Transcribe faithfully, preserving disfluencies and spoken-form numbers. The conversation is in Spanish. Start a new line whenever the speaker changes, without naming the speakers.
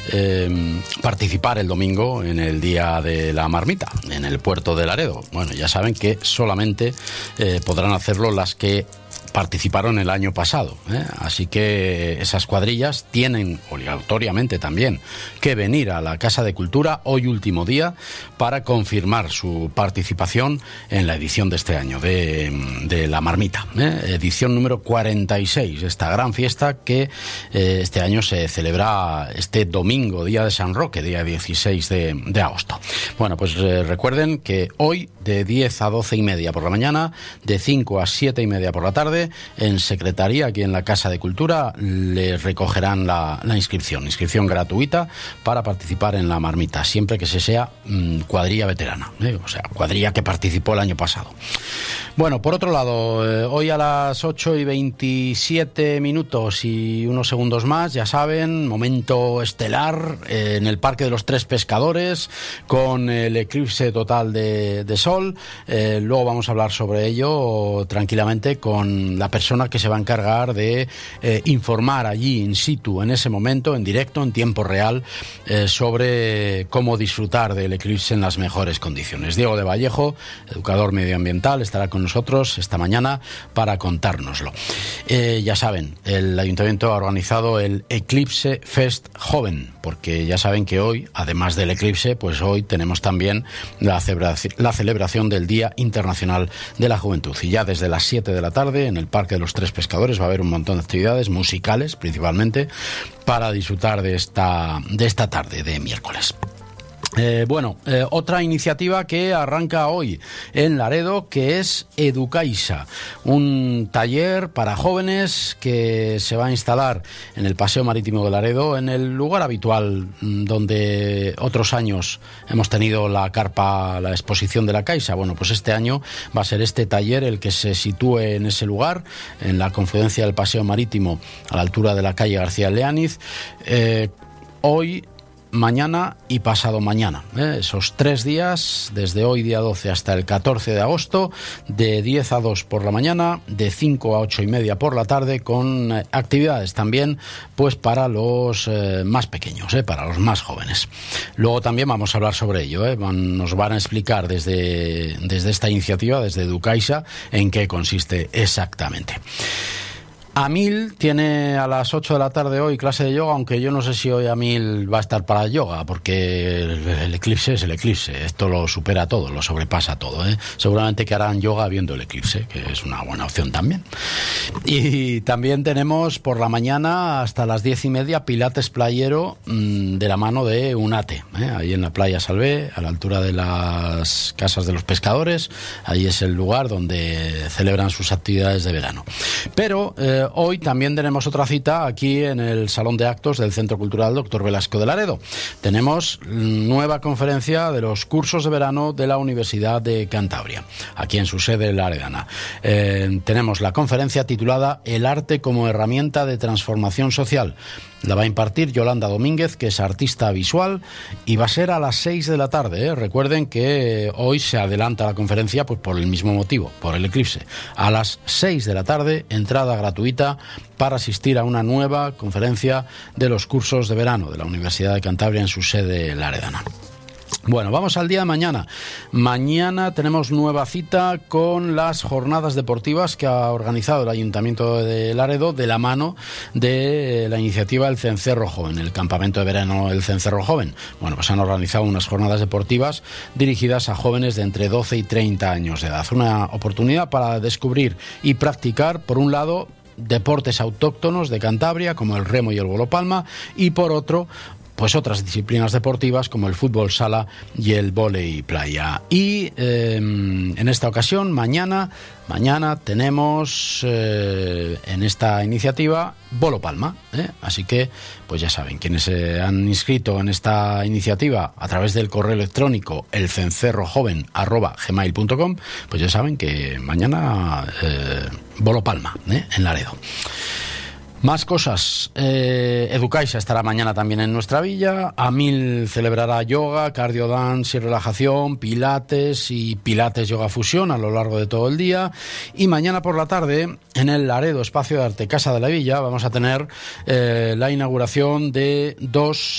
eh, participar el domingo en el Día de la Marmita, en el puerto de Laredo. Bueno, ya saben que solamente eh, podrán hacerlo las que participaron el año pasado, ¿eh? Así que esas cuadrillas tienen obligatoriamente también que venir a la Casa de Cultura hoy último día para confirmar su participación en la edición de este año de, de la Marmita, ¿eh? Edición número cuarenta y seis, esta gran fiesta que eh, este año se celebra este domingo, día de San Roque, día dieciséis de, de agosto. Bueno, pues eh, recuerden que hoy de diez a doce y media por la mañana, de cinco a siete y media por la tarde, en Secretaría, aquí en la Casa de Cultura, les recogerán la, la inscripción, inscripción gratuita para participar en la Marmita, siempre que se sea mmm, cuadrilla veterana, ¿eh? O sea, cuadrilla que participó el año pasado. Bueno, por otro lado, eh, hoy a las ocho y veintisiete minutos y unos segundos más, ya saben, momento estelar eh, en el Parque de los Tres Pescadores, con el eclipse total de, de sol. Eh, luego vamos a hablar sobre ello tranquilamente con la persona que se va a encargar de eh, informar allí in situ, en ese momento, en directo, en tiempo real, eh, sobre cómo disfrutar del eclipse en las mejores condiciones. Diego de Vallejo, educador medioambiental, estará con nosotros esta mañana para contárnoslo. Eh, ya saben, el Ayuntamiento ha organizado el Eclipse Fest Joven, porque ya saben que hoy, además del eclipse, pues hoy tenemos también la celebración, la celebración del Día Internacional de la Juventud. Y ya desde las siete de la tarde, en el Parque de los Tres Pescadores, va a haber un montón de actividades musicales, principalmente, para disfrutar de esta, de esta tarde de miércoles. Eh, bueno, eh, otra iniciativa que arranca hoy en Laredo, que es Educaisa, un taller para jóvenes que se va a instalar en el Paseo Marítimo de Laredo, en el lugar habitual donde otros años hemos tenido la carpa, la exposición de la Caixa. Bueno, pues este año va a ser este taller el que se sitúe en ese lugar, en la confluencia del Paseo Marítimo, a la altura de la calle García Leániz. Eh, hoy mañana y pasado mañana, ¿eh? Esos tres días, desde hoy día doce hasta el catorce de agosto, de diez a dos por la mañana, de cinco a ocho y media por la tarde, con eh, actividades también pues para los eh, más pequeños, ¿eh? Para los más jóvenes. Luego también vamos a hablar sobre ello, ¿eh? Van, nos van a explicar desde, desde esta iniciativa, desde Educaisa, en qué consiste exactamente. Amil tiene a las ocho de la tarde hoy clase de yoga, aunque yo no sé si hoy Amil va a estar para yoga, porque el, el eclipse es el eclipse, esto lo supera todo, lo sobrepasa todo, ¿eh? Seguramente que harán yoga viendo el eclipse, que es una buena opción también. Y también tenemos por la mañana hasta las diez y media pilates playero mmm, de la mano de UNATE, ¿eh? Ahí en la playa Salvé, a la altura de las casas de los pescadores. Ahí es el lugar donde celebran sus actividades de verano. Pero eh, hoy también tenemos otra cita aquí en el Salón de Actos del Centro Cultural Doctor Velasco de Laredo. Tenemos nueva conferencia de los cursos de verano de la Universidad de Cantabria, aquí en su sede laredana. Eh, tenemos la conferencia titulada El arte como herramienta de transformación social. La va a impartir Yolanda Domínguez, que es artista visual, y va a ser a las seis de la tarde, ¿eh? Recuerden que hoy se adelanta la conferencia pues por el mismo motivo, por el eclipse. A las seis de la tarde, entrada gratuita para asistir a una nueva conferencia de los cursos de verano de la Universidad de Cantabria en su sede laredana. Bueno, vamos al día de mañana. Mañana tenemos nueva cita con las jornadas deportivas que ha organizado el Ayuntamiento de Laredo de la mano de la iniciativa El Cencerro Joven, el campamento de verano El Cencerro Joven. Bueno, pues han organizado unas jornadas deportivas dirigidas a jóvenes de entre doce y treinta años de edad. Una oportunidad para descubrir y practicar, por un lado, deportes autóctonos de Cantabria, como el remo y el golopalma, y por otro, pues otras disciplinas deportivas como el fútbol sala y el vóley playa. Y eh, en esta ocasión, mañana, mañana tenemos eh, en esta iniciativa bolo palma, ¿eh? Así que, pues ya saben, quienes se han inscrito en esta iniciativa a través del correo electrónico elcencerrojoven arroba gmail punto com, pues ya saben que mañana eh, bolo palma, ¿eh? En Laredo. Más cosas. Eh, Educaisa estará mañana también en nuestra villa. Amil celebrará yoga, cardio dance y relajación, pilates y pilates yoga fusión a lo largo de todo el día. Y mañana por la tarde, en el Laredo Espacio de Arte Casa de la Villa, vamos a tener eh, la inauguración de dos